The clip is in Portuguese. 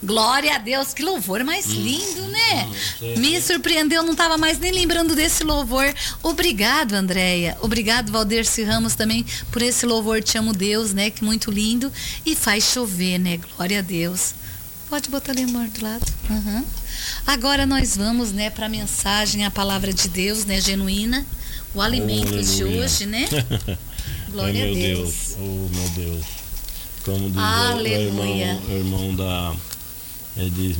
Glória a Deus, que louvor mais lindo, né? Me surpreendeu, não estava mais nem lembrando desse louvor. Obrigado, Andréia. Obrigado, Valderci Ramos, também por esse louvor Te Amo Deus, né? Que muito lindo. E faz chover, né? Glória a Deus. Pode botar ali, amor, do lado. Uhum. Agora nós vamos, né, para a mensagem, a palavra de Deus, né, genuína, o alimento de hoje, né? Glória a Deus. Oh, meu Deus. Como diz Aleluia. o irmão da... Ele diz,